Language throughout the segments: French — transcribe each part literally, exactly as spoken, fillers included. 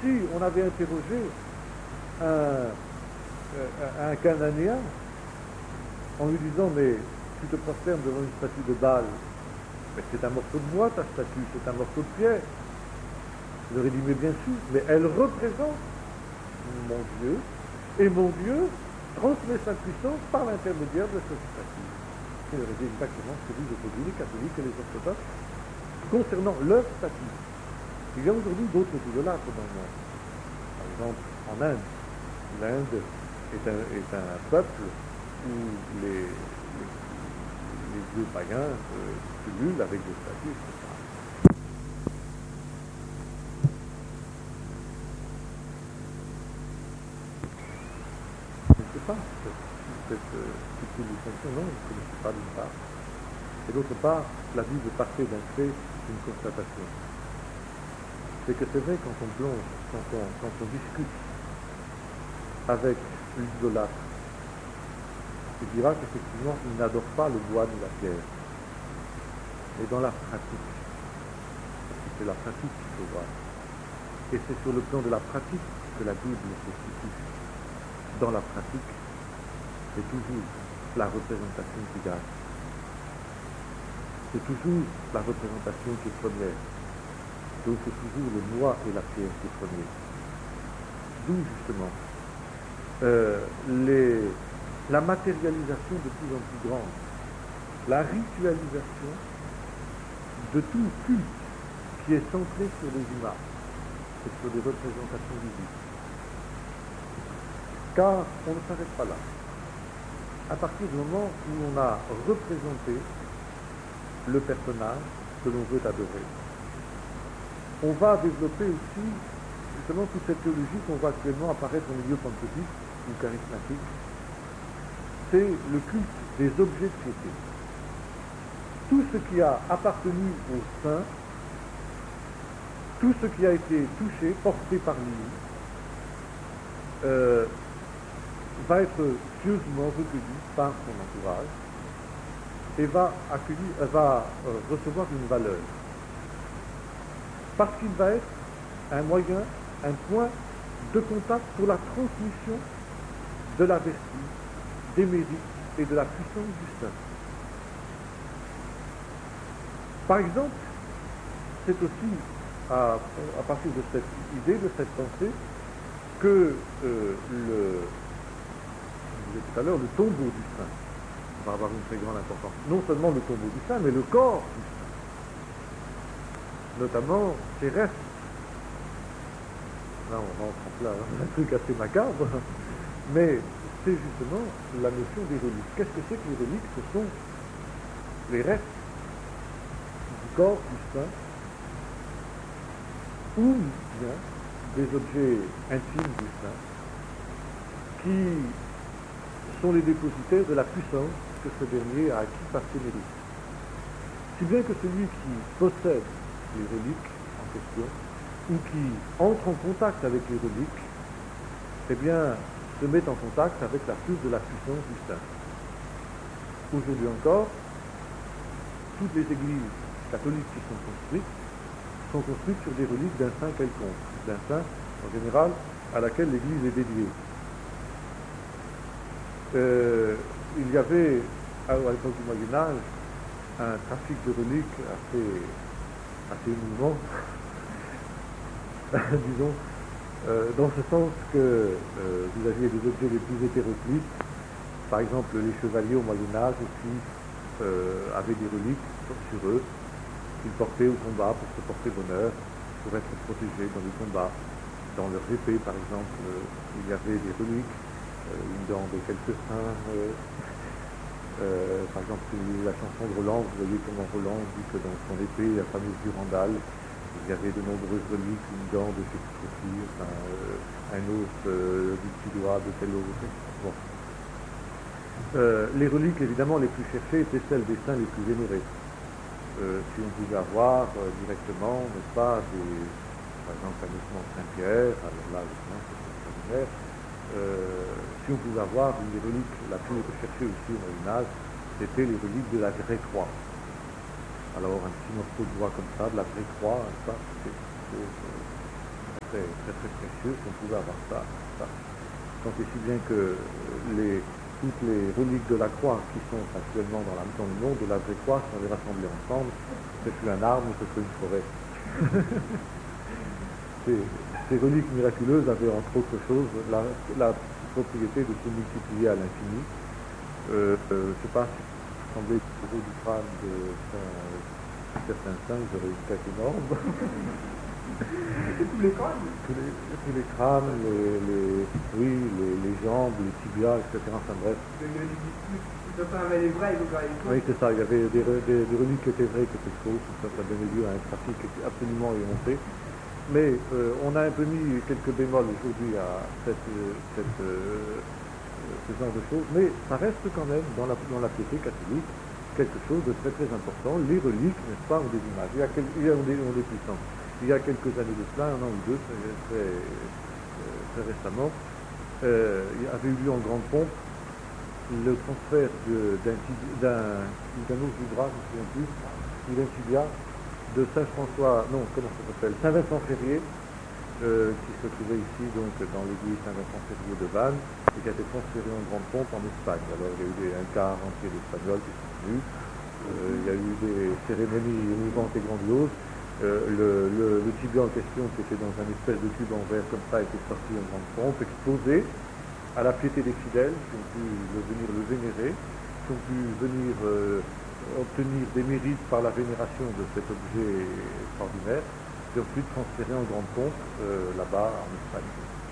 si on avait interrogé un, un, un Cananéen en lui disant mais tu te prosternes devant une statue de Baal, mais c'est un morceau de bois ta statue, c'est un morceau de pierre. Il aurait dit mais bien sûr, mais elle représente mon Dieu, et mon Dieu transmet sa puissance par l'intermédiaire de cette statue. Il aurait dit exactement ce que disent aujourd'hui les catholiques et les orthodoxes concernant leur statue. Il y a aujourd'hui d'autres idolâtres dans le monde. Par exemple, en Inde. L'Inde est un, est un peuple où les, les, les dieux païens euh, pullulent avec des statues, et cetera. Je ne sais pas, cette, cette subtile distinction, non, je ne connaissais pas d'une part. Et d'autre part, la vie de parfait d'un fait, une constatation. C'est que c'est vrai quand on plonge, quand on, quand on discute avec l'idolâtre, il dira qu'effectivement il n'adore pas le bois ni la pierre. Mais dans la pratique, parce que c'est la pratique qu'il faut voir. Et c'est sur le plan de la pratique que la Bible se situe. Dans la pratique, c'est toujours la représentation qui gagne. C'est toujours la représentation qui est première. Donc c'est toujours le bois et la pierre qui est premier. D'où justement euh, les, la matérialisation de plus en plus grande, la ritualisation de tout culte qui est centré sur les images et sur des représentations visibles. Car on ne s'arrête pas là. À partir du moment où on a représenté le personnage que l'on veut adorer, on va développer aussi justement toute cette théologie qu'on voit actuellement apparaître au milieu pentecôtiste ou charismatique. C'est le culte des objets de piété. Tout ce qui a appartenu au saint, tout ce qui a été touché, porté par lui, euh, va être pieusement recueilli par son entourage et va, accueillir, va euh, recevoir une valeur. Parce qu'il va être un moyen, un point de contact pour la transmission de la vertu, des mérites et de la puissance du saint. Par exemple, c'est aussi à, à partir de cette idée, de cette pensée, que euh, le, je disais tout à l'heure, le tombeau du saint va avoir une très grande importance. Non seulement le tombeau du saint, mais le corps du saint. Notamment ses restes. Là, on rentre en plein un truc assez macabre, mais c'est justement la notion des reliques. Qu'est-ce que c'est que les reliques? Ce sont les restes du corps du saint, ou bien des objets intimes du saint, qui sont les dépositaires de la puissance que ce dernier a acquis par ses mérites. Si bien que celui qui possède les reliques en question, ou qui entre en contact avec les reliques, eh bien, se met en contact avec la source de la puissance du saint. Aujourd'hui encore, toutes les églises catholiques qui sont construites sont construites sur des reliques d'un saint quelconque, d'un saint, en général, à laquelle l'église est dédiée. Euh, il y avait, à l'époque du Moyen-Âge, un trafic de reliques assez, assez émouvant, disons, euh, dans ce sens que euh, vous aviez des objets les plus hétéroclites, par exemple les chevaliers au Moyen-Âge aussi euh, avaient des reliques sur eux qu'ils portaient au combat pour se porter bonheur, pour être protégés dans les combats. Dans leurs épées, par exemple, euh, il y avait des reliques, euh, une dent de quelques saints. Euh, euh, par exemple, la chanson de Roland, vous voyez comment Roland dit que dans son épée, la fameuse Durandal, il y avait de nombreuses reliques, une dent de Shakespeare, enfin, euh, un os euh, du petit doigt de tel autre. Bon. Euh, les reliques, évidemment, les plus cherchées étaient celles des saints les plus vénérés. Euh, si on pouvait avoir euh, directement, n'est-ce pas, des, par exemple, un ossement de Saint-Pierre, alors là, c'est extraordinaire. Euh, si on pouvait avoir une des reliques la plus recherchée aussi au Moyen-Âge, c'était les reliques de la vraie croix. Alors, un petit morceau de bois comme ça, de la vraie croix, ça, c'était quelque chose très, très, très précieux si on pouvait avoir ça. ça. Donc, et si bien que les, toutes les reliques de la croix qui sont actuellement dans, la, dans le nom de la vraie croix, si on les rassemblait ensemble, ce serait un arbre, ce serait une forêt. ces, ces reliques miraculeuses avaient entre autres choses la, la propriété de se multiplier à l'infini. Euh, euh, je ne sais pas si vous semblez au gros du crâne de certains saints, ils auraient une tête énorme. tous les crânes tous les, tous les crânes, les, les, oui, les, les jambes, les tibias, et cetera. Enfin bref. Oui, c'est ça. Il y avait des, des, des reliques qui étaient vraies, qui étaient fausses. Ça, ça donnait lieu à un trafic absolument éhonté. Mais euh, on a un peu mis quelques bémols aujourd'hui à cette, cette, euh, ce genre de choses. Mais ça reste quand même dans la, dans la piété catholique quelque chose de très très important. Les reliques, n'est-ce pas, ont des images. Il y a, quel, il y a des, ont des puissances. Il y a quelques années de cela, un an ou deux, très, très, très récemment, euh, il avait eu lieu en grande pompe le transfert d'un os du bras, je ne me souviens plus, ou d'un tibia, de Saint-François, non, comment ça s'appelle, Saint-Vincent-Ferrier, euh, qui se trouvait ici, donc, dans l'église Saint-Vincent-Ferrier de Vannes, et qui a été transféré en grande pompe en Espagne. Alors, il y a eu des, un quart entier d'Espagnols qui sont venus, euh, il y a eu des cérémonies émouvantes et grandioses. Euh, le, le, le tibia en question, qui était dans un espèce de tube en verre comme ça, a été sorti en grande pompe, exposé à la piété des fidèles qui ont pu le, venir le vénérer, qui ont pu venir euh, obtenir des mérites par la vénération de cet objet extraordinaire, et ensuite transféré en grande pompe euh, là-bas en Espagne.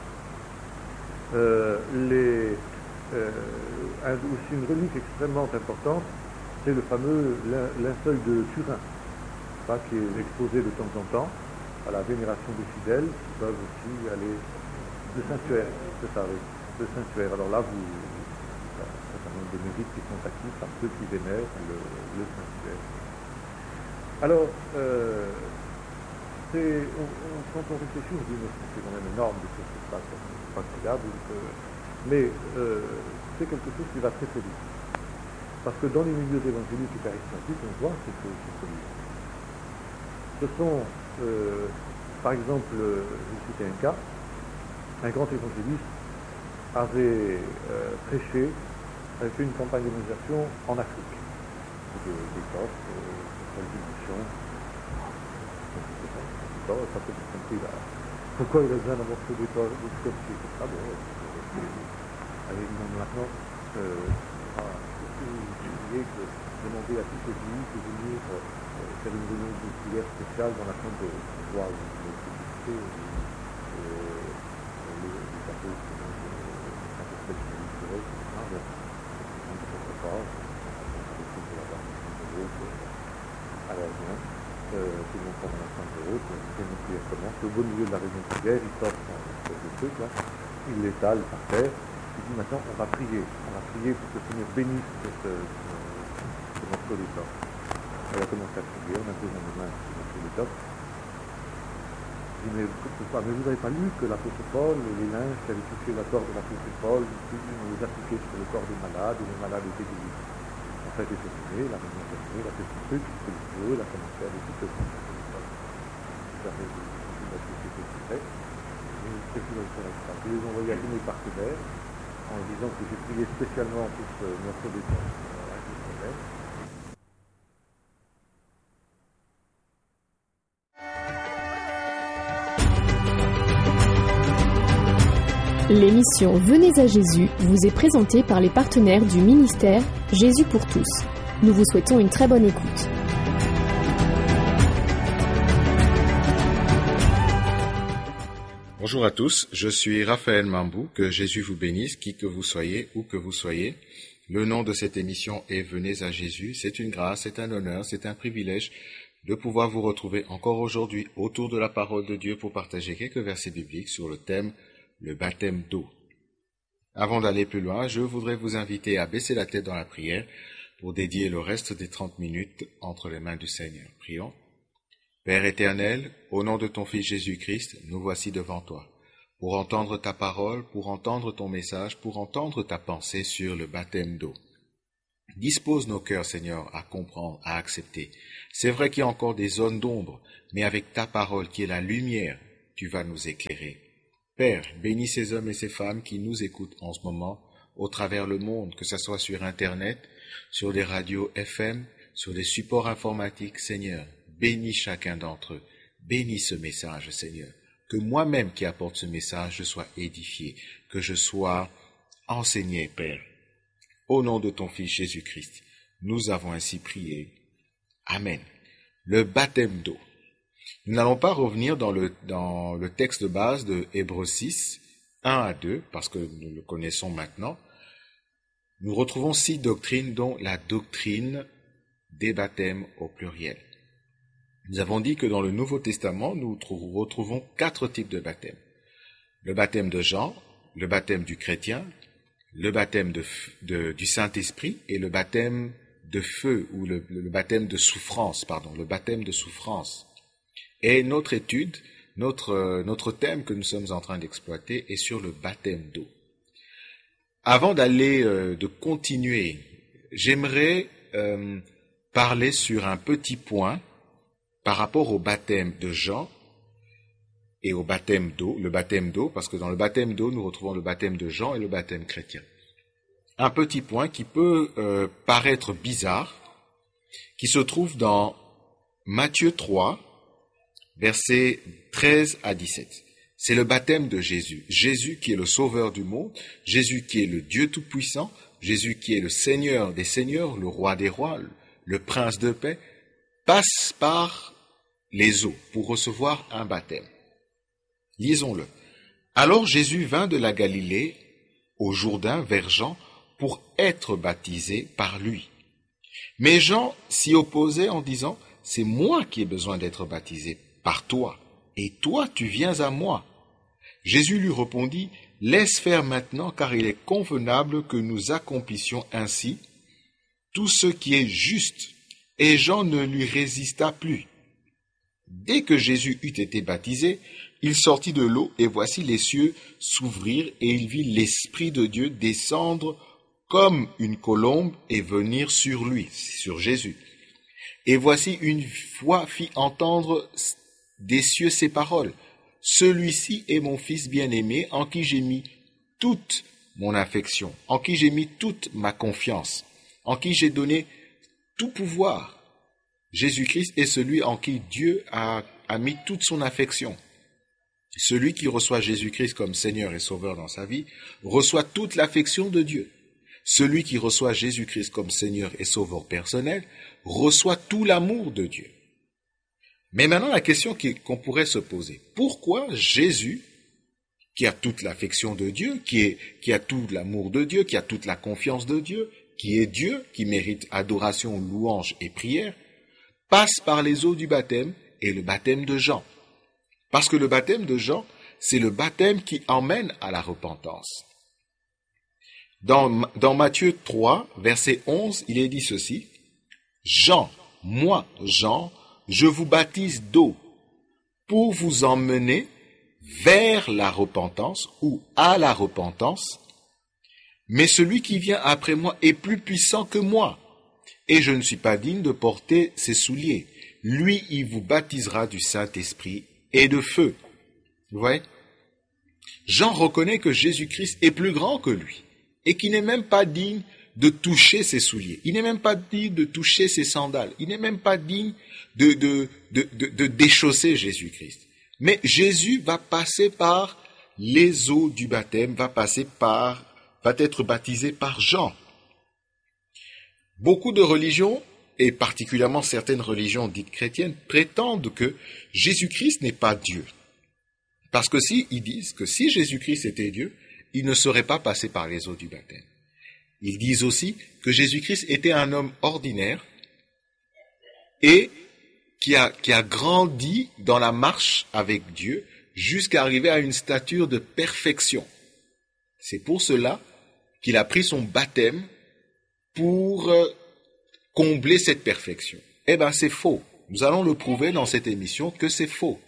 Euh, les, euh, un, aussi une relique extrêmement importante, c'est le fameux linceul de Turin, qui est exposé de temps en temps à la vénération des fidèles, qui peuvent aussi aller de sanctuaire, c'est ça, oui, de sanctuaire. Alors là, vous, il y a un certain nombre de mérites qui sont acquis par ceux qui vénèrent le, le sanctuaire. Alors, euh, on, on, quand on réfléchit, on dit, mais c'est quand même énorme de ce qui se passe, c'est pas incroyable, euh, mais euh, c'est quelque chose qui va très très vite. Parce que dans les milieux évangéliques et charismatiques, on voit ces choses se produire. Ce sont, euh, par exemple, je vais citer un cas, un grand évangéliste avait euh, prêché, avait fait une campagne d'évangélisation en Afrique, d'Écosse, de dimension. Ça peut être compris là. Pourquoi il a besoin d'avoir fait des corps c'est ça, bon, allez, maintenant, euh, vous voyez que demander à toutes les églises de venir euh, faire une réunion de prière spéciale dans la chambre de roi ou de publicité, les apôtres de Saint-Espèce de l'Israël, et cetera. Donc, on ne peut pas, on a décidé de l'avoir dans la chambre de l'autre, à l'air bien, tout le monde prend dans la chambre de l'autre, la réunion de prière commence, au beau milieu de la réunion de prière, il sort son espèce de truc là, il l'étale par terre, il dit maintenant on va prier, on va prier pour que le Seigneur bénisse ce, ce, ce morceau d'étoffe. Elle a commencé à prier, on a posé la main sur ce morceau d'étoffe. Je dis mais pourquoi? Mais vous n'avez pas lu que l'apôtre Paul, les linges qui avaient touché la corde de l'apôtre Paul, on les a appliqués sur le corps des malades, et les malades étaient guéris. En fait, il était terminé, la réunion terminée, il a fait son truc, il s'est levé, il a commencé à aller tout le temps sur le corps. J'avais une société secrète, et qu'est-ce qu'il a fait avec ça? Je les ai envoyés à tous mes partenaires, en disant que j'ai prié spécialement pour ce morceau d'étoffe à Jérusalem. L'émission Venez à Jésus vous est présentée par les partenaires du ministère Jésus pour tous. Nous vous souhaitons une très bonne écoute. Bonjour à tous, je suis Raphaël Mambou, que Jésus vous bénisse, qui que vous soyez, où que vous soyez. Le nom de cette émission est Venez à Jésus. C'est une grâce, c'est un honneur, c'est un privilège de pouvoir vous retrouver encore aujourd'hui autour de la parole de Dieu pour partager quelques versets bibliques sur le thème le baptême d'eau. Avant d'aller plus loin, je voudrais vous inviter à baisser la tête dans la prière pour dédier le reste des trente minutes entre les mains du Seigneur. Prions. Père éternel, au nom de ton Fils Jésus-Christ, nous voici devant toi, pour entendre ta parole, pour entendre ton message, pour entendre ta pensée sur le baptême d'eau. Dispose nos cœurs, Seigneur, à comprendre, à accepter. C'est vrai qu'il y a encore des zones d'ombre, mais avec ta parole qui est la lumière, tu vas nous éclairer. Père, bénis ces hommes et ces femmes qui nous écoutent en ce moment au travers le monde, que ce soit sur Internet, sur des radios F M, sur des supports informatiques, Seigneur. Bénis chacun d'entre eux. Bénis ce message, Seigneur. Que moi-même qui apporte ce message, je sois édifié, que je sois enseigné, Père. Au nom de ton Fils Jésus-Christ, nous avons ainsi prié. Amen. Le baptême d'eau. Nous n'allons pas revenir dans le, dans le texte de base de Hébreux six, un à deux, parce que nous le connaissons maintenant. Nous retrouvons six doctrines, dont la doctrine des baptêmes au pluriel. Nous avons dit que dans le Nouveau Testament, nous retrouvons quatre types de baptêmes. Le baptême de Jean, le baptême du chrétien, le baptême de, de, du Saint-Esprit et le baptême de feu, ou le, le baptême de souffrance, pardon, le baptême de souffrance. Et notre étude, notre, notre thème que nous sommes en train d'exploiter est sur le baptême d'eau. Avant d'aller, euh, de continuer, j'aimerais euh, parler sur un petit point par rapport au baptême de Jean et au baptême d'eau, le baptême d'eau, parce que dans le baptême d'eau, nous retrouvons le baptême de Jean et le baptême chrétien. Un petit point qui peut euh, paraître bizarre, qui se trouve dans Matthieu trois, versets treize à dix-sept. C'est le baptême de Jésus. Jésus qui est le sauveur du monde, Jésus qui est le Dieu tout-puissant, Jésus qui est le Seigneur des seigneurs, le roi des rois, le prince de paix, passe par les eaux pour recevoir un baptême. Lisons-le. Alors Jésus vint de la Galilée au Jourdain vers Jean pour être baptisé par lui. Mais Jean s'y opposait en disant, « C'est moi qui ai besoin d'être baptisé par toi, et toi tu viens à moi. » Jésus lui répondit, « Laisse faire maintenant, car il est convenable que nous accomplissions ainsi tout ce qui est juste. » Et Jean ne lui résista plus. Dès que Jésus eut été baptisé, il sortit de l'eau, et voici les cieux s'ouvrirent, et il vit l'Esprit de Dieu descendre comme une colombe et venir sur lui, sur Jésus. Et voici une voix fit entendre des cieux ces paroles. « Celui-ci est mon Fils bien-aimé, en qui j'ai mis toute mon affection, en qui j'ai mis toute ma confiance, en qui j'ai donné tout pouvoir. » Jésus-Christ est celui en qui Dieu a, a mis toute son affection. Celui qui reçoit Jésus-Christ comme Seigneur et Sauveur dans sa vie reçoit toute l'affection de Dieu. Celui qui reçoit Jésus-Christ comme Seigneur et Sauveur personnel reçoit tout l'amour de Dieu. Mais maintenant, la question qu'on pourrait se poser, pourquoi Jésus, qui a toute l'affection de Dieu, qui, est, qui a tout l'amour de Dieu, qui a toute la confiance de Dieu, qui est Dieu, qui mérite adoration, louange et prière, passe par les eaux du baptême et le baptême de Jean? Parce que le baptême de Jean, c'est le baptême qui emmène à la repentance. Dans, dans Matthieu trois, verset onze, il est dit ceci, « Jean, moi, Jean, je vous baptise d'eau pour vous emmener vers la repentance ou à la repentance, mais celui qui vient après moi est plus puissant que moi, et je ne suis pas digne de porter ses souliers. Lui, il vous baptisera du Saint-Esprit et de feu. » Vous voyez? Jean reconnaît que Jésus-Christ est plus grand que lui et qu'il n'est même pas digne de toucher ses souliers. Il n'est même pas digne de toucher ses sandales. Il n'est même pas digne de, de, de, de, de déchausser Jésus-Christ. Mais Jésus va passer par les eaux du baptême, va passer par, va être baptisé par Jean. Beaucoup de religions, et particulièrement certaines religions dites chrétiennes, prétendent que Jésus-Christ n'est pas Dieu. Parce que si ils disent que si Jésus-Christ était Dieu, il ne serait pas passé par les eaux du baptême. Ils disent aussi que Jésus-Christ était un homme ordinaire et qui a, qui a grandi dans la marche avec Dieu jusqu'à arriver à une stature de perfection. C'est pour cela qu'il a pris son baptême pour combler cette perfection. Eh bien, c'est faux. Nous allons le prouver dans cette émission que c'est faux.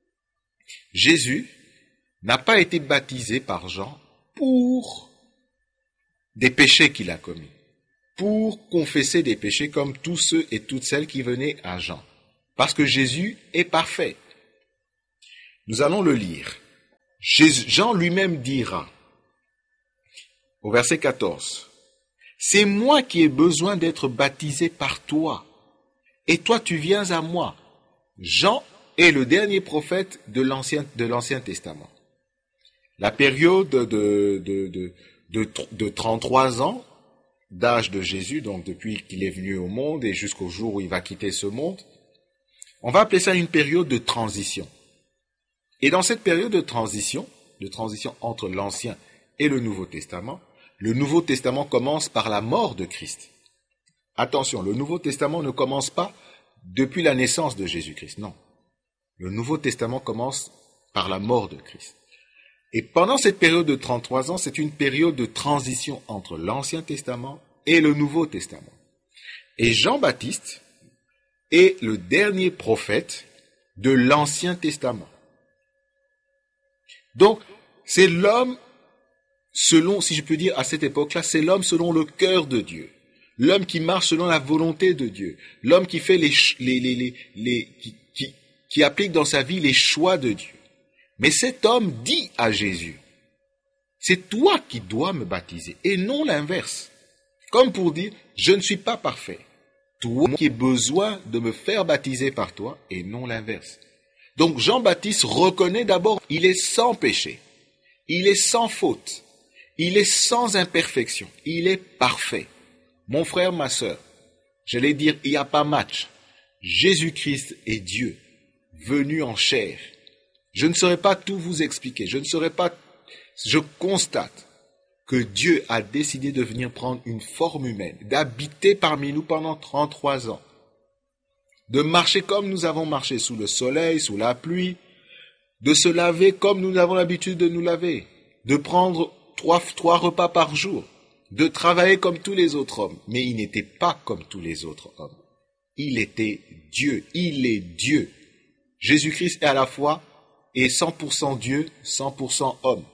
Jésus n'a pas été baptisé par Jean pour des péchés qu'il a commis, pour confesser des péchés comme tous ceux et toutes celles qui venaient à Jean, parce que Jésus est parfait. Nous allons le lire. Jésus, Jean lui-même dira, au verset quatorze, « C'est moi qui ai besoin d'être baptisé par toi, et toi tu viens à moi. » Jean est le dernier prophète de l'Ancien, de l'Ancien Testament. La période de, de, de, de, de trente-trois ans d'âge de Jésus, donc depuis qu'il est venu au monde et jusqu'au jour où il va quitter ce monde, on va appeler ça une période de transition. Et dans cette période de transition, de transition entre l'Ancien et le Nouveau Testament, le Nouveau Testament commence par la mort de Christ. Attention, le Nouveau Testament ne commence pas depuis la naissance de Jésus-Christ, non. Le Nouveau Testament commence par la mort de Christ. Et pendant cette période de trente-trois ans, c'est une période de transition entre l'Ancien Testament et le Nouveau Testament. Et Jean-Baptiste est le dernier prophète de l'Ancien Testament. Donc, c'est l'homme selon, si je peux dire à cette époque-là, c'est l'homme selon le cœur de Dieu. L'homme qui marche selon la volonté de Dieu. L'homme qui fait les, les, les, les, les qui, qui, qui applique dans sa vie les choix de Dieu. Mais cet homme dit à Jésus, c'est toi qui dois me baptiser et non l'inverse. Comme pour dire, je ne suis pas parfait. Toi qui as besoin de me faire baptiser par toi et non l'inverse. Donc Jean-Baptiste reconnaît d'abord, il est sans péché. Il est sans faute. Il est sans imperfection. Il est parfait. Mon frère, ma sœur, j'allais dire, il n'y a pas match. Jésus-Christ est Dieu, venu en chair. Je ne saurais pas tout vous expliquer. Je ne saurais pas... Je constate que Dieu a décidé de venir prendre une forme humaine, d'habiter parmi nous pendant trente-trois ans, de marcher comme nous avons marché sous le soleil, sous la pluie, de se laver comme nous avons l'habitude de nous laver, de prendre trois, trois repas par jour, de travailler comme tous les autres hommes. Mais il n'était pas comme tous les autres hommes. Il était Dieu. Il est Dieu. Jésus-Christ est à la fois et cent pour cent Dieu, cent pour cent homme.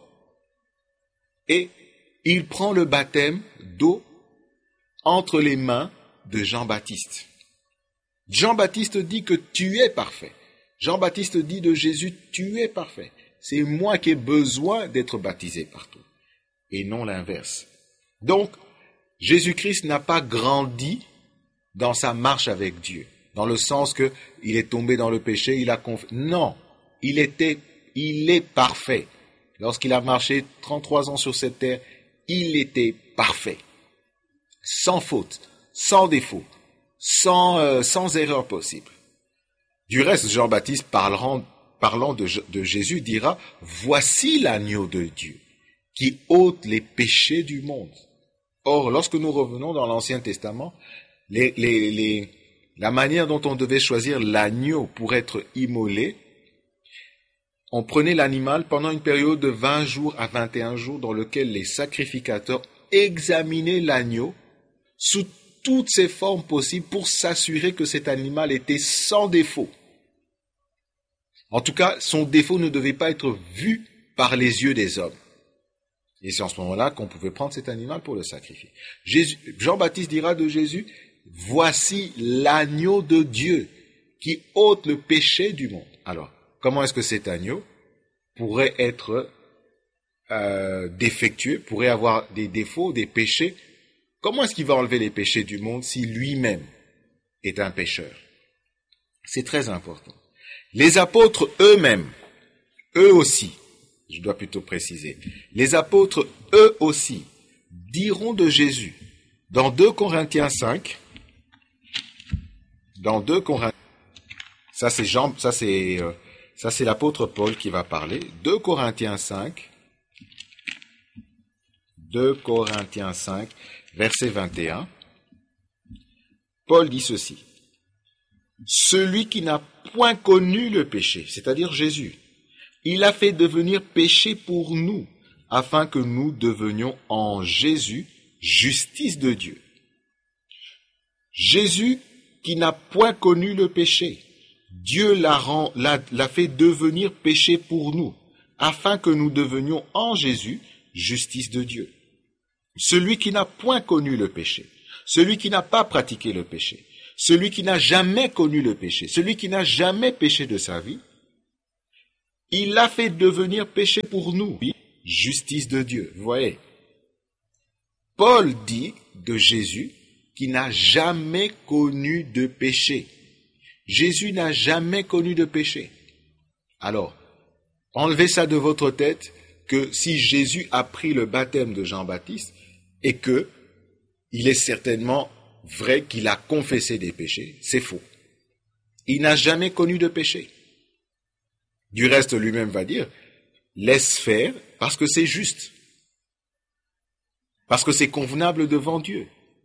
Et il prend le baptême d'eau entre les mains de Jean-Baptiste. Jean-Baptiste dit que tu es parfait. Jean-Baptiste dit de Jésus, tu es parfait. C'est moi qui ai besoin d'être baptisé par toi. Et non l'inverse. Donc, Jésus-Christ n'a pas grandi dans sa marche avec Dieu. Dans le sens que il est tombé dans le péché, il a conf... Non, il était, il est parfait. Lorsqu'il a marché trente-trois ans sur cette terre, il était parfait. Sans faute, sans défaut, sans, euh, sans erreur possible. Du reste, Jean-Baptiste, parlant, parlant de, de Jésus, dira « Voici l'agneau de Dieu qui ôte les péchés du monde. » Or, lorsque nous revenons dans l'Ancien Testament, les, les, les, la manière dont on devait choisir l'agneau pour être immolé, on prenait l'animal pendant une période de vingt jours à vingt et un jours dans lequel les sacrificateurs examinaient l'agneau sous toutes ses formes possibles pour s'assurer que cet animal était sans défaut. En tout cas, son défaut ne devait pas être vu par les yeux des hommes. Et c'est en ce moment-là qu'on pouvait prendre cet animal pour le sacrifier. Jésus, Jean-Baptiste dira de Jésus, « Voici l'agneau de Dieu qui ôte le péché du monde. » Alors, comment est-ce que cet agneau pourrait être euh, défectueux, pourrait avoir des défauts, des péchés? Comment est-ce qu'il va enlever les péchés du monde si lui-même est un pécheur? C'est très important. Les apôtres eux-mêmes, eux aussi, je dois plutôt préciser, les apôtres eux aussi diront de Jésus, dans deux Corinthiens cinq, dans deux Corinthiens, ça c'est Jean, ça c'est, euh, ça c'est l'apôtre Paul qui va parler, deux Corinthiens cinq, deux Corinthiens cinq, verset vingt et un, Paul dit ceci, « Celui qui n'a point connu le péché, c'est-à-dire Jésus, il a fait devenir péché pour nous, afin que nous devenions en Jésus justice de Dieu. » Jésus qui n'a point connu le péché, Dieu l'a, rend, l'a, l'a fait devenir péché pour nous, afin que nous devenions en Jésus justice de Dieu. Celui qui n'a point connu le péché, celui qui n'a pas pratiqué le péché, celui qui n'a jamais connu le péché, celui qui n'a jamais péché de sa vie, Il l'a fait devenir péché pour nous. Justice de Dieu. Vous voyez. Paul dit de Jésus qu'il n'a jamais connu de péché. Jésus n'a jamais connu de péché. Alors, enlevez ça de votre tête que si Jésus a pris le baptême de Jean-Baptiste et que il est certainement vrai qu'il a confessé des péchés, c'est faux. Il n'a jamais connu de péché. Du reste, lui-même va dire, laisse faire parce que c'est juste. Parce que c'est convenable devant Dieu.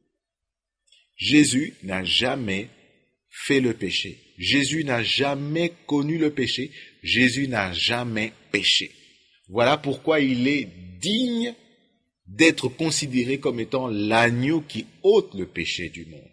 Jésus n'a jamais fait le péché. Jésus n'a jamais connu le péché. Jésus n'a jamais péché. Voilà pourquoi il est digne d'être considéré comme étant l'agneau qui ôte le péché du monde.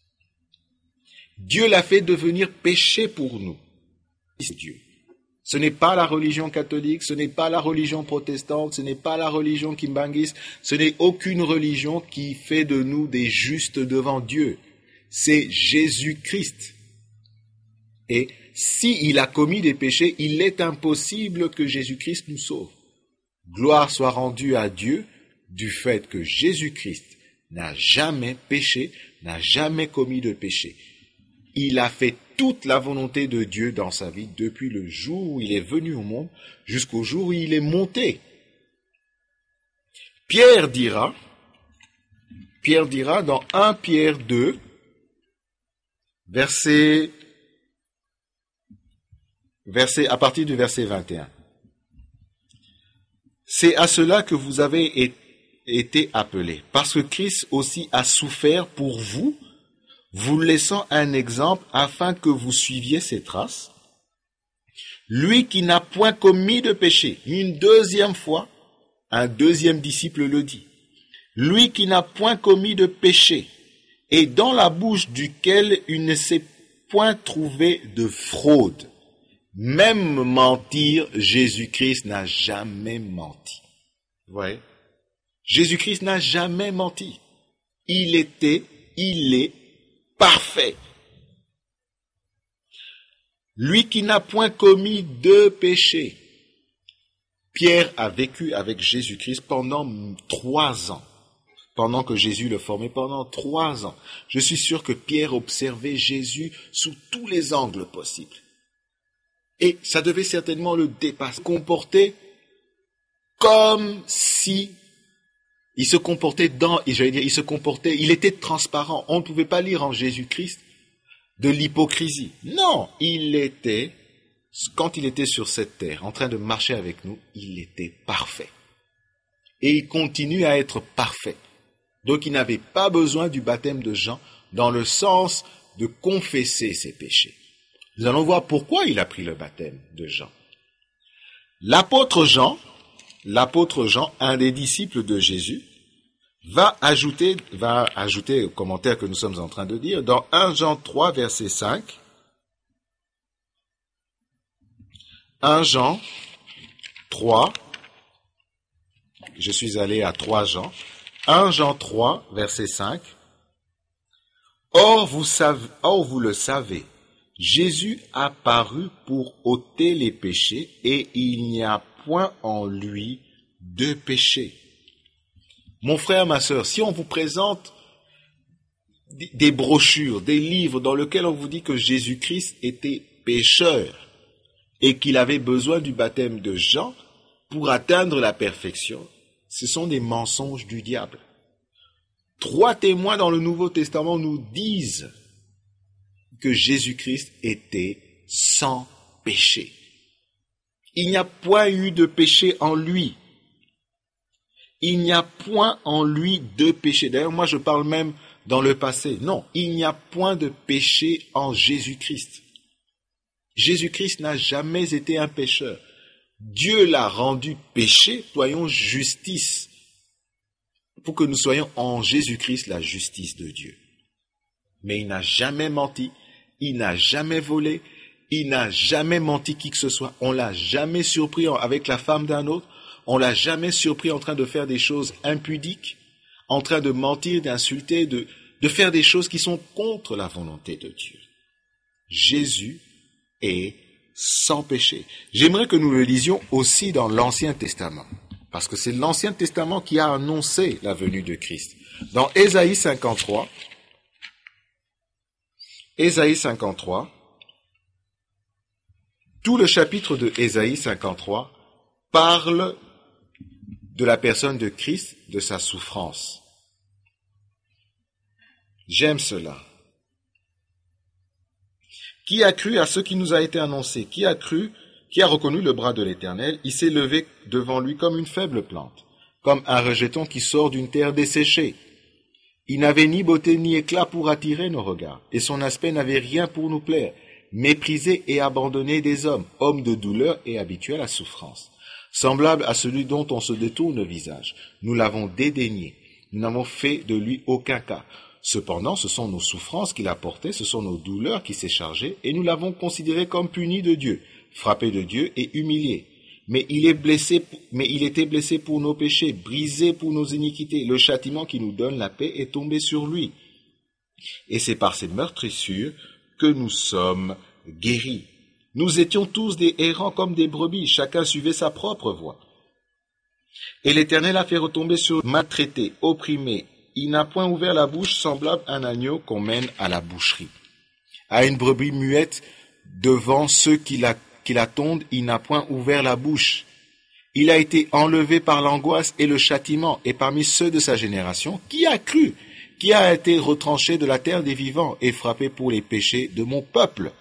Dieu l'a fait devenir péché pour nous. C'est Dieu. Ce n'est pas la religion catholique, ce n'est pas la religion protestante, ce n'est pas la religion kimbangiste, ce n'est aucune religion qui fait de nous des justes devant Dieu. C'est Jésus-Christ. Et s'il a commis des péchés, il est impossible que Jésus-Christ nous sauve. Gloire soit rendue à Dieu du fait que Jésus-Christ n'a jamais péché, n'a jamais commis de péché. Il a fait toute la volonté de Dieu dans sa vie depuis le jour où il est venu au monde jusqu'au jour où il est monté. Pierre dira, Pierre dira dans premier Pierre deux, verset, verset, à partir du verset vingt et un. C'est à cela que vous avez été appelés, parce que Christ aussi a souffert pour vous, vous laissant un exemple afin que vous suiviez ses traces. Lui qui n'a point commis de péché, une deuxième fois, un deuxième disciple le dit. Lui qui n'a point commis de péché, et dans la bouche duquel il ne s'est point trouvé de fraude. Même mentir, Jésus-Christ n'a jamais menti. Vous voyez? Jésus-Christ n'a jamais menti. Il était, il est parfait. Lui qui n'a point commis de péché. Pierre a vécu avec Jésus-Christ pendant trois ans. Pendant que Jésus le formait, pendant trois ans. Je suis sûr que Pierre observait Jésus sous tous les angles possibles. Et ça devait certainement le dépasser, comporter comme si il se comportait dans, j'allais dire, il se comportait, il était transparent. On ne pouvait pas lire en Jésus-Christ de l'hypocrisie. Non, il était, quand il était sur cette terre, en train de marcher avec nous, il était parfait. Et il continue à être parfait. Donc il n'avait pas besoin du baptême de Jean dans le sens de confesser ses péchés. Nous allons voir pourquoi il a pris le baptême de Jean. L'apôtre Jean, l'apôtre Jean, un des disciples de Jésus, va ajouter, va ajouter au commentaire que nous sommes en train de dire, dans premier Jean trois, verset cinq, premier Jean trois, je suis allé à trois Jean, premier Jean trois, verset cinq, Or vous savez, or vous le savez, Jésus a paru pour ôter les péchés et il n'y a point en lui de péché. Mon frère, ma sœur, si on vous présente des brochures, des livres dans lesquels on vous dit que Jésus-Christ était pécheur et qu'il avait besoin du baptême de Jean pour atteindre la perfection, ce sont des mensonges du diable. Trois témoins dans le Nouveau Testament nous disent que Jésus-Christ était sans péché. Il n'y a point eu de péché en lui. Il n'y a point en lui de péché. D'ailleurs, moi je parle même dans le passé. Non, il n'y a point de péché en Jésus-Christ. Jésus-Christ n'a jamais été un pécheur. Dieu l'a rendu péché, soyons justice, pour que nous soyons en Jésus-Christ la justice de Dieu. Mais il n'a jamais menti, il n'a jamais volé, il n'a jamais menti qui que ce soit. On l'a jamais surpris avec la femme d'un autre, on l'a jamais surpris en train de faire des choses impudiques, en train de mentir, d'insulter, de, de faire des choses qui sont contre la volonté de Dieu. Jésus est sans péché. J'aimerais que nous le lisions aussi dans l'Ancien Testament, parce que c'est l'Ancien Testament qui a annoncé la venue de Christ. Dans Ésaïe cinquante-trois, Ésaïe cinquante-trois, tout le chapitre de Ésaïe cinquante-trois parle de la personne de Christ, de sa souffrance. J'aime cela. Qui a cru à ce qui nous a été annoncé? Qui a cru, qui a reconnu le bras de l'Éternel? Il s'est levé devant lui comme une faible plante, comme un rejeton qui sort d'une terre desséchée. Il n'avait ni beauté ni éclat pour attirer nos regards, et son aspect n'avait rien pour nous plaire. Méprisé et abandonné des hommes, homme de douleur et habitué à la souffrance. Semblable à celui dont on se détourne le visage. Nous l'avons dédaigné. Nous n'avons fait de lui aucun cas. Cependant, ce sont nos souffrances qu'il a portées, ce sont nos douleurs qui s'est chargées, et nous l'avons considéré comme puni de Dieu, frappé de Dieu et humilié. Mais il est blessé, mais il était blessé pour nos péchés, brisé pour nos iniquités. Le châtiment qui nous donne la paix est tombé sur lui. Et c'est par ses meurtrissures que nous sommes guéris. Nous étions tous des errants comme des brebis, chacun suivait sa propre voie. Et l'Éternel a fait retomber sur maltraité, opprimé. Il n'a point ouvert la bouche, semblable à un agneau qu'on mène à la boucherie. À une brebis muette, devant ceux qui la, qui la tondent, il n'a point ouvert la bouche. Il a été enlevé par l'angoisse et le châtiment, et parmi ceux de sa génération, qui a cru? Qui a été retranché de la terre des vivants et frappé pour les péchés de mon peuple.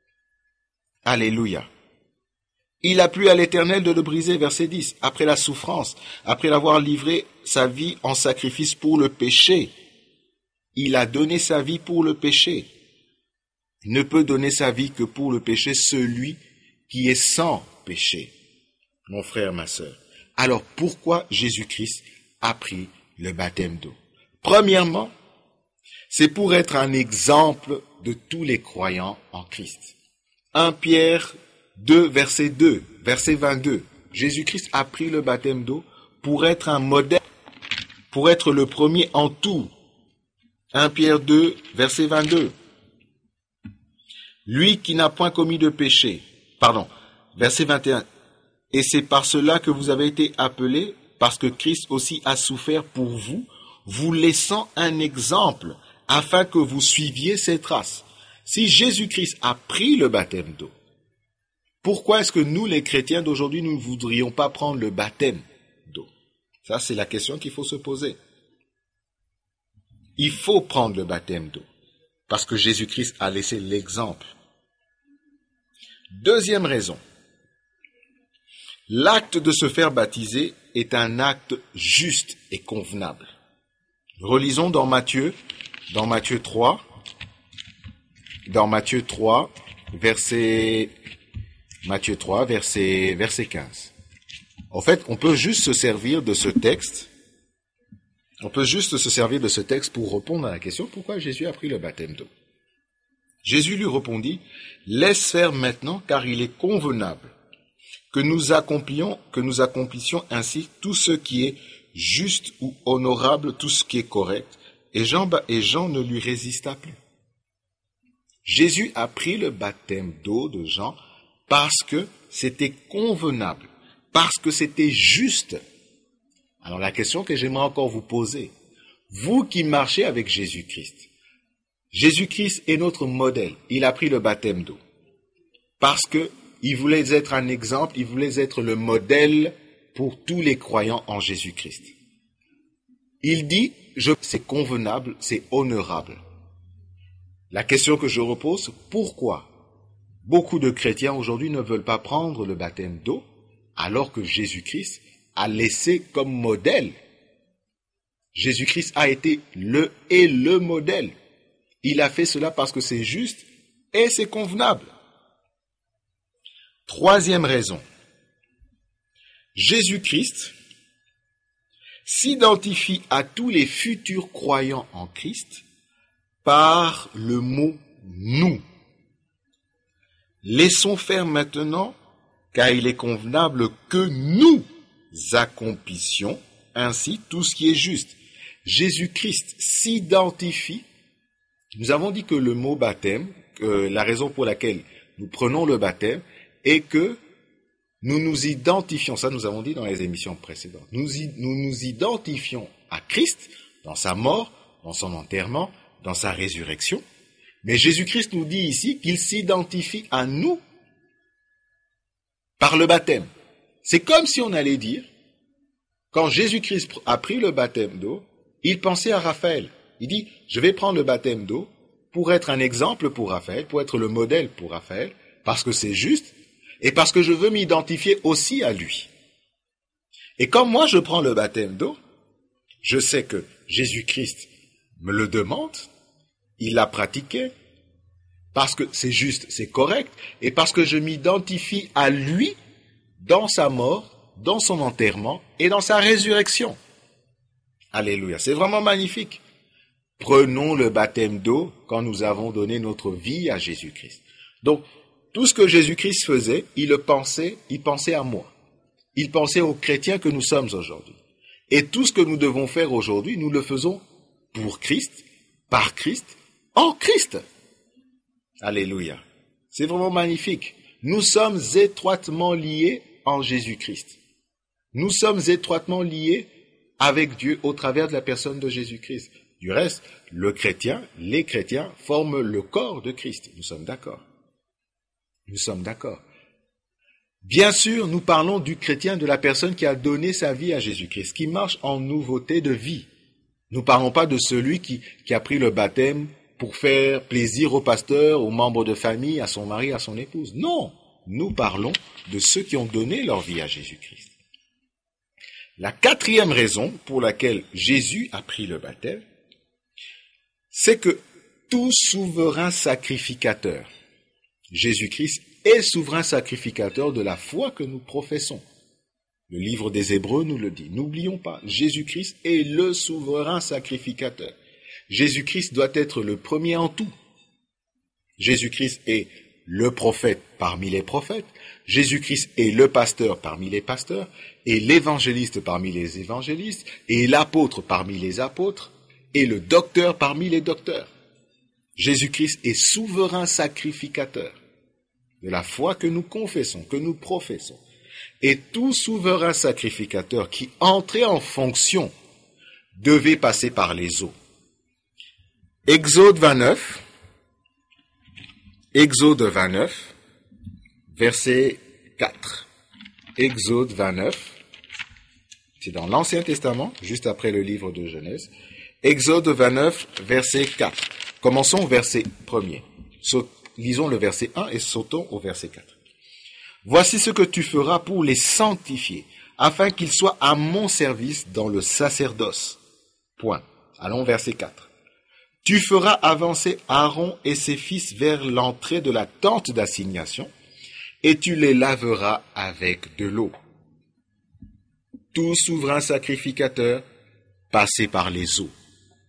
Alléluia. Il a plu à l'Éternel de le briser, verset dix, après la souffrance, après l'avoir livré sa vie en sacrifice pour le péché. Il a donné sa vie pour le péché. Il ne peut donner sa vie que pour le péché celui qui est sans péché. Mon frère, ma sœur. Alors pourquoi Jésus-Christ a pris le baptême d'eau? Premièrement, c'est pour être un exemple de tous les croyants en Christ. un Pierre deux, verset deux, verset vingt-deux. Jésus-Christ a pris le baptême d'eau pour être un modèle, pour être le premier en tout. un Pierre deux, verset vingt-deux. Lui qui n'a point commis de péché, pardon, verset vingt et un. Et c'est par cela que vous avez été appelés, parce que Christ aussi a souffert pour vous, vous laissant un exemple, afin que vous suiviez ses traces. Si Jésus-Christ a pris le baptême d'eau, pourquoi est-ce que nous, les chrétiens d'aujourd'hui, nous ne voudrions pas prendre le baptême d'eau? Ça, c'est la question qu'il faut se poser. Il faut prendre le baptême d'eau, parce que Jésus-Christ a laissé l'exemple. Deuxième raison, l'acte de se faire baptiser est un acte juste et convenable. Relisons dans Matthieu, dans Matthieu trois, dans Matthieu trois, verset, Matthieu trois, verset, verset quinze. En fait, on peut juste se servir de ce texte, on peut juste se servir de ce texte pour répondre à la question pourquoi Jésus a pris le baptême d'eau. Jésus lui répondit, laisse faire maintenant, car il est convenable que nous accomplions, que nous accomplissions ainsi tout ce qui est juste ou honorable, tout ce qui est correct. Et Jean, et Jean ne lui résista plus. Jésus a pris le baptême d'eau de Jean parce que c'était convenable, parce que c'était juste. Alors la question que j'aimerais encore vous poser, vous qui marchez avec Jésus-Christ, Jésus-Christ est notre modèle, il a pris le baptême d'eau parce que il voulait être un exemple, il voulait être le modèle pour tous les croyants en Jésus-Christ. Il dit, je, c'est convenable, c'est honorable. La question que je repose, pourquoi beaucoup de chrétiens aujourd'hui ne veulent pas prendre le baptême d'eau alors que Jésus-Christ a laissé comme modèle? Jésus-Christ a été le et le modèle. Il a fait cela parce que c'est juste et c'est convenable. Troisième raison, Jésus-Christ s'identifie à tous les futurs croyants en Christ par le mot « nous ». Laissons faire maintenant, car il est convenable que nous accomplissions ainsi tout ce qui est juste. Jésus-Christ s'identifie. Nous avons dit que le mot baptême, que la raison pour laquelle nous prenons le baptême, et que nous nous identifions, ça nous avons dit dans les émissions précédentes, nous nous, nous identifions à Christ dans sa mort, dans son enterrement, dans sa résurrection. Mais Jésus-Christ nous dit ici qu'il s'identifie à nous par le baptême. C'est comme si on allait dire, quand Jésus-Christ a pris le baptême d'eau, il pensait à Raphaël. Il dit, je vais prendre le baptême d'eau pour être un exemple pour Raphaël, pour être le modèle pour Raphaël, parce que c'est juste, et parce que je veux m'identifier aussi à lui. Et comme moi je prends le baptême d'eau, je sais que Jésus-Christ me le demande, il l'a pratiqué, parce que c'est juste, c'est correct, et parce que je m'identifie à lui dans sa mort, dans son enterrement et dans sa résurrection. Alléluia, c'est vraiment magnifique. Prenons le baptême d'eau quand nous avons donné notre vie à Jésus-Christ. Donc, tout ce que Jésus-Christ faisait, il le pensait, il pensait à moi. Il pensait aux chrétiens que nous sommes aujourd'hui. Et tout ce que nous devons faire aujourd'hui, nous le faisons pour Christ, par Christ, en Christ. Alléluia. C'est vraiment magnifique. Nous sommes étroitement liés en Jésus-Christ. Nous sommes étroitement liés avec Dieu au travers de la personne de Jésus-Christ. Du reste, le chrétien, les chrétiens forment le corps de Christ. Nous sommes d'accord. Nous sommes d'accord. Bien sûr, nous parlons du chrétien, de la personne qui a donné sa vie à Jésus-Christ, qui marche en nouveauté de vie. Nous ne parlons pas de celui qui, qui a pris le baptême pour faire plaisir au pasteur, aux membres de famille, à son mari, à son épouse. Non, nous parlons de ceux qui ont donné leur vie à Jésus-Christ. La quatrième raison pour laquelle Jésus a pris le baptême, c'est que tout souverain sacrificateur, Jésus-Christ est souverain sacrificateur de la foi que nous professons. Le livre des Hébreux nous le dit. N'oublions pas, Jésus-Christ est le souverain sacrificateur. Jésus-Christ doit être le premier en tout. Jésus-Christ est le prophète parmi les prophètes. Jésus-Christ est le pasteur parmi les pasteurs, et l'évangéliste parmi les évangélistes, et l'apôtre parmi les apôtres, et le docteur parmi les docteurs. Jésus-Christ est souverain sacrificateur de la foi que nous confessons, que nous professons. Et tout souverain sacrificateur qui entrait en fonction devait passer par les eaux. Exode vingt-neuf, Exode vingt-neuf, verset quatre. Exode vingt-neuf, c'est dans l'Ancien Testament, juste après le livre de Genèse. Exode vingt-neuf, verset quatre. Commençons au verset premier. Saut, lisons le verset un et sautons au verset quatre. Voici ce que tu feras pour les sanctifier, afin qu'ils soient à mon service dans le sacerdoce. Point. Allons, verset quatre. Tu feras avancer Aaron et ses fils vers l'entrée de la tente d'assignation, et tu les laveras avec de l'eau. Tout souverain sacrificateur, passé par les eaux.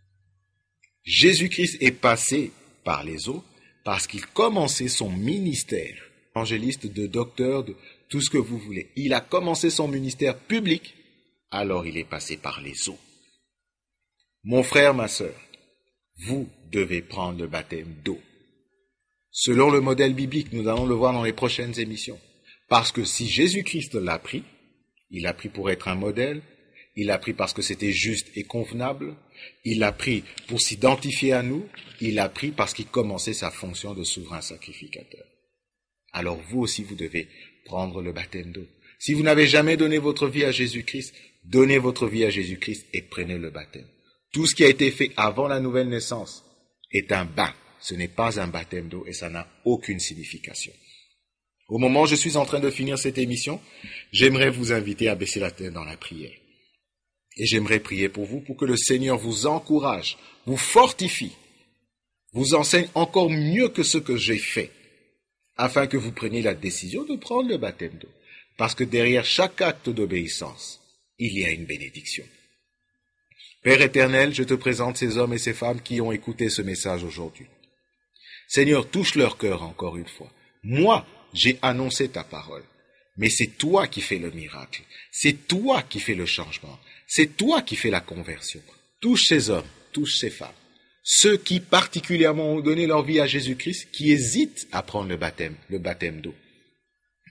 Jésus-Christ est passé par les eaux parce qu'il commençait son ministère, évangéliste, de docteur, de tout ce que vous voulez. Il a commencé son ministère public, alors il est passé par les eaux. Mon frère, ma sœur, vous devez prendre le baptême d'eau. Selon le modèle biblique, nous allons le voir dans les prochaines émissions. Parce que si Jésus-Christ l'a pris, il l'a pris pour être un modèle, il l'a pris parce que c'était juste et convenable, il l'a pris pour s'identifier à nous, il l'a pris parce qu'il commençait sa fonction de souverain sacrificateur. Alors vous aussi, vous devez prendre le baptême d'eau. Si vous n'avez jamais donné votre vie à Jésus-Christ, donnez votre vie à Jésus-Christ et prenez le baptême. Tout ce qui a été fait avant la nouvelle naissance est un bain. Ce n'est pas un baptême d'eau et ça n'a aucune signification. Au moment où je suis en train de finir cette émission, j'aimerais vous inviter à baisser la tête dans la prière. Et j'aimerais prier pour vous pour que le Seigneur vous encourage, vous fortifie, vous enseigne encore mieux que ce que j'ai fait, afin que vous preniez la décision de prendre le baptême d'eau. Parce que derrière chaque acte d'obéissance, il y a une bénédiction. Père éternel, je te présente ces hommes et ces femmes qui ont écouté ce message aujourd'hui. Seigneur, touche leur cœur encore une fois. Moi, j'ai annoncé ta parole, mais c'est toi qui fais le miracle. C'est toi qui fais le changement. C'est toi qui fais la conversion. Touche ces hommes, touche ces femmes. Ceux qui particulièrement ont donné leur vie à Jésus-Christ, qui hésitent à prendre le baptême, le baptême d'eau.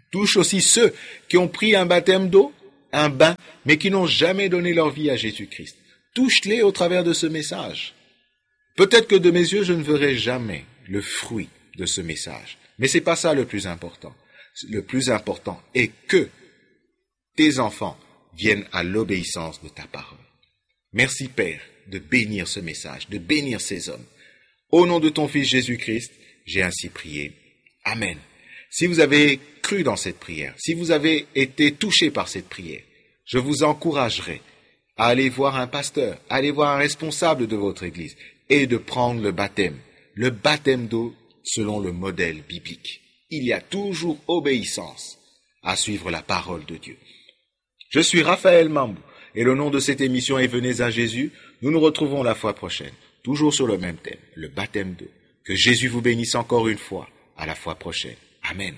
Touche aussi ceux qui ont pris un baptême d'eau, un bain, mais qui n'ont jamais donné leur vie à Jésus-Christ. Touche-les au travers de ce message. Peut-être que de mes yeux, je ne verrai jamais le fruit de ce message. Mais c'est pas ça le plus important. Le plus important est que tes enfants viennent à l'obéissance de ta parole. Merci Père de bénir ce message, de bénir ces hommes. Au nom de ton Fils Jésus-Christ, j'ai ainsi prié. Amen. Si vous avez cru dans cette prière, si vous avez été touché par cette prière, je vous encouragerai à aller voir un pasteur, à aller voir un responsable de votre église et de prendre le baptême, le baptême d'eau selon le modèle biblique. Il y a toujours obéissance à suivre la parole de Dieu. Je suis Raphaël Mambou et le nom de cette émission est Venez à Jésus. Nous nous retrouvons la fois prochaine, toujours sur le même thème, le baptême d'eau. Que Jésus vous bénisse encore une fois. À la fois prochaine. Amen.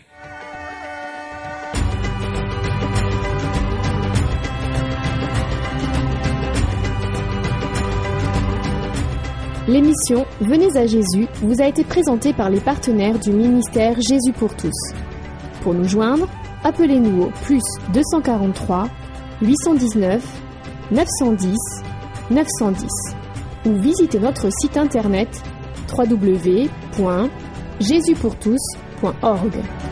L'émission Venez à Jésus vous a été présentée par les partenaires du ministère Jésus pour tous. Pour nous joindre, appelez-nous au plus deux cent quarante-trois, huit cent dix-neuf, neuf cent dix, neuf cent dix ou visitez notre site internet w w w point jésus pour tous point org.